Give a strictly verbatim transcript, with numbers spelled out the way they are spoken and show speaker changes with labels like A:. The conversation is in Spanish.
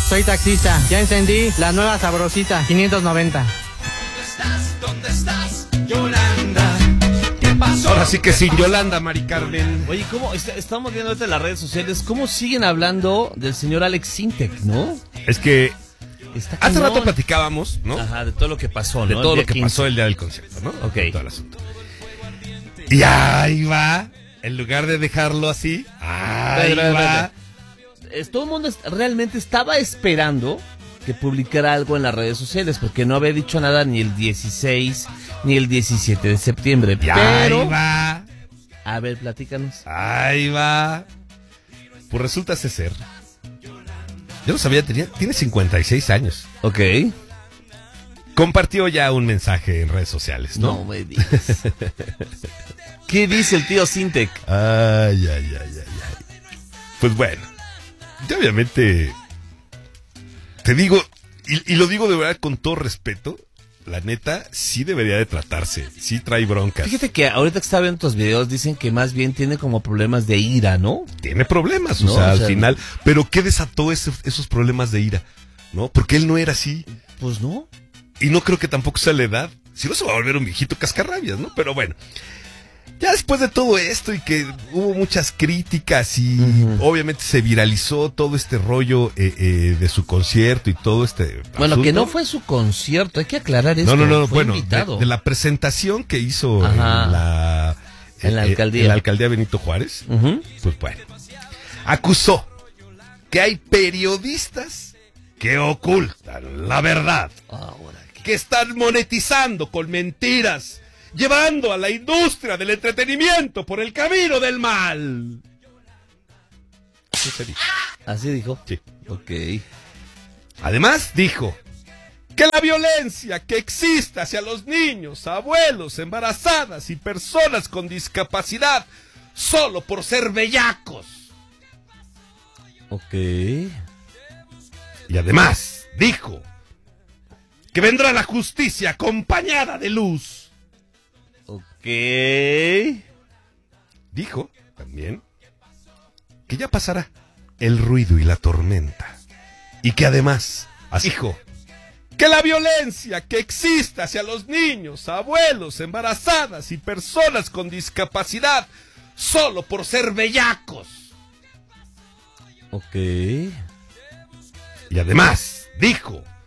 A: Soy taxista. Ya encendí la nueva sabrosita quinientos noventa.
B: ¿Dónde estás, Yolanda? ¿Qué pasó?
C: Ahora sí que sin Yolanda, Mari Carmen.
D: Oye, ¿cómo? Est- estamos viendo ahorita en las redes sociales, ¿cómo siguen hablando del señor Alex Sintek, no?
C: Es que
D: Está
C: hace
D: cañón.
C: rato platicábamos, ¿no?
D: Ajá, de todo lo que pasó, ¿no?
C: De todo
D: El
C: lo
D: día
C: que
D: quince.
C: pasó el día del concierto, ¿no?
D: Ok.
C: Todo el asunto. Y ahí va, en lugar de dejarlo así, ahí
D: Espérate,
C: va.
D: espérate. Es- Todo el mundo est- realmente estaba esperando que publicara algo en las redes sociales, porque no había dicho nada ni el dieciséis ni el diecisiete de septiembre.
C: Y
D: Pero,
C: ahí va,
D: a ver, platícanos.
C: ahí va. Pues resulta ser. Yo no sabía, tenía, tiene cincuenta y seis años.
D: Ok.
C: Compartió ya un mensaje en redes sociales, ¿no?
D: No me digas. ¿Qué dice el tío Sintek?
C: Ay, ay, ay, ay, ay. Pues bueno, yo obviamente te digo, y, y lo digo de verdad con todo respeto, la neta sí debería de tratarse, sí trae broncas.
D: Fíjate que ahorita que estaba viendo tus videos dicen que más bien tiene como problemas de ira, ¿no?
C: Tiene problemas, o
D: No,
C: sea,
D: o
C: al
D: sea,
C: final, pero ¿qué desató ese- esos problemas de ira? ¿No? Porque él no era así,
D: Pues no.
C: y no creo que tampoco sea la edad, si no se va a volver un viejito cascarrabias, ¿no? Pero bueno. Ya después de todo esto y que hubo muchas críticas y
D: Ujú.
C: obviamente se viralizó todo este rollo eh, eh, de su concierto y todo este
D: Bueno,
C: asunto.
D: que no fue su concierto, hay que aclarar esto.
C: No, no, no,
D: fue
C: bueno, de,
D: invitado.
C: de la presentación que hizo
D: Ajá.
C: en la,
D: En la
C: eh, eh,
D: alcaldía.
C: en la alcaldía Benito Juárez,
D: Ujú.
C: pues bueno, acusó que hay periodistas que ocultan la verdad,
D: Ahora, ¿qué?
C: que están monetizando con mentiras, llevando a la industria del entretenimiento por el camino del mal. Eso se dijo.
D: ¿Así dijo?
C: Sí.
D: Ok.
C: Además dijo que la violencia que existe hacia los niños, abuelos, embarazadas y personas con discapacidad solo por ser bellacos.
D: Ok.
C: Y además dijo que vendrá la justicia acompañada de luz.
D: Ok.
C: Dijo también que ya pasará el ruido y la tormenta. Y que además dijo que la violencia que existe hacia los niños, abuelos, embarazadas y personas con discapacidad solo por ser bellacos.
D: Ok.
C: Y además dijo